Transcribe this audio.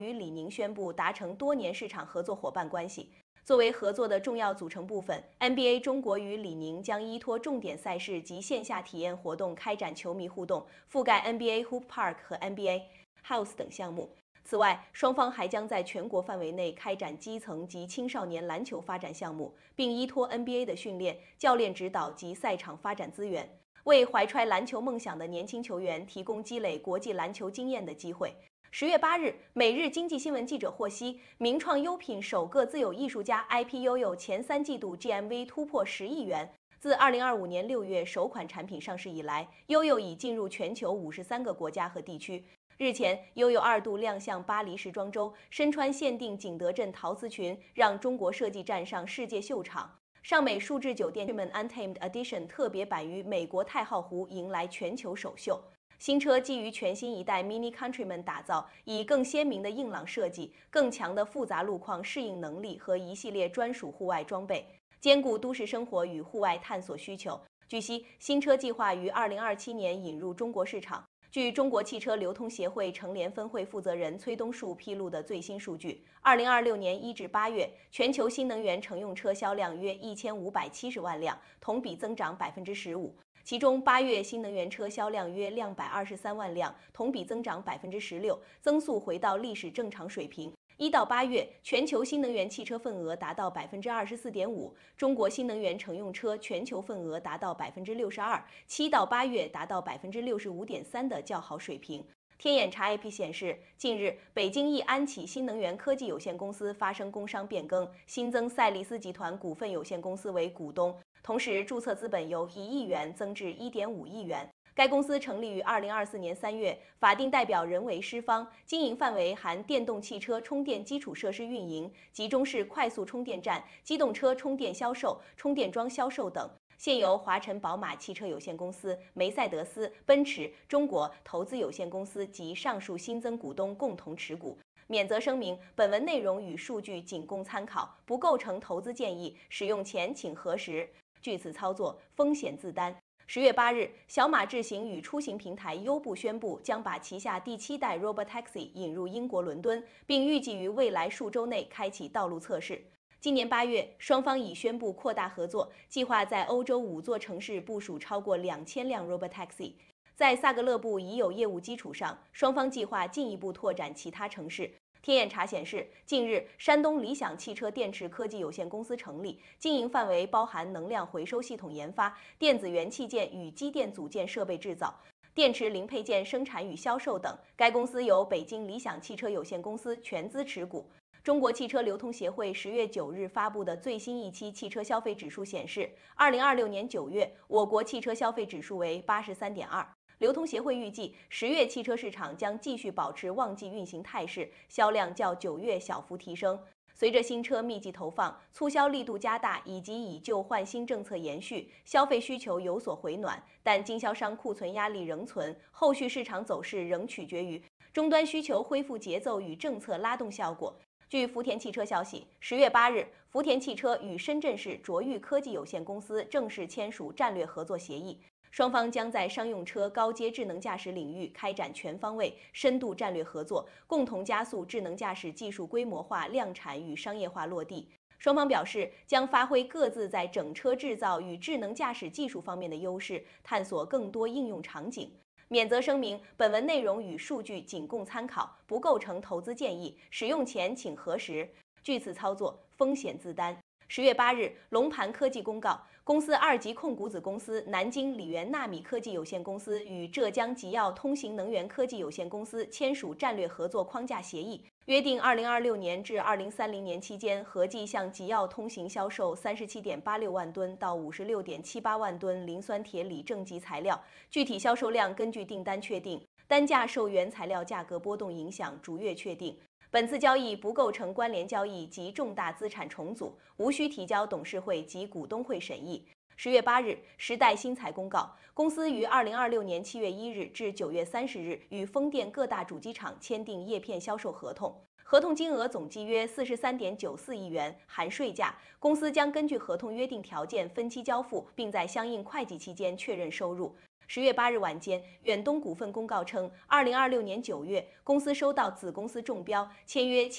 与李宁宣布达成多年市场合作伙伴关系。作为合作的重要组成部分 ，NBA 中国与李宁将依托重点赛事及线下体验活动开展球迷互动，覆盖 NBA Hoop Park 和 NBA House 等项目。此外，双方还将在全国范围内开展基层及青少年篮球发展项目，并依托 NBA 的训练、教练指导及赛场发展资源，为怀揣篮球梦想的年轻球员提供积累国际篮球经验的机会。10月8日，《每日经济新闻》记者获悉，名创优品首个自有艺术家 IP YOYO 前3季度 GMV 突破10亿元。自2025年6月首款产品上市以来，YOYO已进入全球53个国家和地区。日前，YOYO2度亮相巴黎时装周，身穿限定景德镇陶瓷裙，让中国设计站上世界秀场。尚美数字酒店 Untamed Edition 特别版于美国太浩湖迎来全球首秀。新车基于全新一代 Mini Countryman 打造，以更鲜明的硬朗设计、更强的复杂路况适应能力和一系列专属户外装备，兼顾都市生活与户外探索需求。据悉，新车计划于2027年引入中国市场。据中国汽车流通协会成联分会负责人崔东树披露的最新数据，2026年1至8月，全球新能源乘用车销量约1570万辆，同比增长15%。其中8月新能源车销量约223万辆，同比增长16%，增速回到历史正常水平。1到8月，全球新能源汽车份额达到24.5%，中国新能源乘用车全球份额达到62%，7到8月达到65.3%的较好水平。天眼查 AP 显示，近日北京易安启新能源科技有限公司发生工商变更，新增赛力斯集团股份有限公司为股东，同时注册资本由1亿元增至1.5亿元。该公司成立于2024年3月，法定代表人为施方，经营范围含电动汽车充电基础设施运营、集中式快速充电站、机动车充电销售、充电桩销售等。现由华晨宝马汽车有限公司、梅赛德斯奔驰中国投资有限公司及上述新增股东共同持股。免责声明：本文内容与数据仅供参考，不构成投资建议，使用前请核实。据此操作，风险自担。10月8日，小马智行与出行平台优步宣布，将把旗下第7代 Robotaxi 引入英国伦敦，并预计于未来数周内开启道路测试。今年8月，双方已宣布扩大合作，计划在欧洲5座城市部署超过2000辆 Robotaxi。在萨格勒布已有业务基础上，双方计划进一步拓展其他城市。天眼查显示，近日山东理想汽车电池科技有限公司成立，经营范围包含能量回收系统研发、电子元器件与机电组件设备制造、电池零配件生产与销售等。该公司由北京理想汽车有限公司全资持股。中国汽车流通协会10月9日发布的最新一期汽车消费指数显示，2026年9月，我国汽车消费指数为83.2。流通协会预计，10月汽车市场将继续保持旺季运行态势，销量较9月小幅提升。随着新车密集投放、促销力度加大以及以旧换新政策延续，消费需求有所回暖，但经销商库存压力仍存，后续市场走势仍取决于终端需求恢复节奏与政策拉动效果。据福田汽车消息，10月8日，福田汽车与深圳市卓越科技有限公司正式签署战略合作协议。双方将在商用车高阶智能驾驶领域开展全方位、深度战略合作，共同加速智能驾驶技术规模化量产与商业化落地。双方表示，将发挥各自在整车制造与智能驾驶技术方面的优势，探索更多应用场景。免责声明：本文内容与数据仅供参考，不构成投资建议，使用前请核实。据此操作，风险自担。10月8日，龙盘科技公告，公司2级控股子公司南京理源纳米科技有限公司与浙江吉耀通行能源科技有限公司签署战略合作框架协议，约定2026年至2030年期间，合计向吉耀通行销售37.86万吨到56.78万吨磷酸铁锂正极材料，具体销售量根据订单确定，单价受原材料价格波动影响，逐月确定。本次交易不构成关联交易及重大资产重组，无需提交董事会及股东会审议。10月8日，时代新材公告，公司于2026年7月1日至9月30日与风电各大主机厂签订叶片销售合同，合同金额总计约43.94亿元，含税价。公司将根据合同约定条件分期交付，并在相应会计期间确认收入。 月8日晚间，远东股份公告称，2026年9月，公司收到子公司中标，签约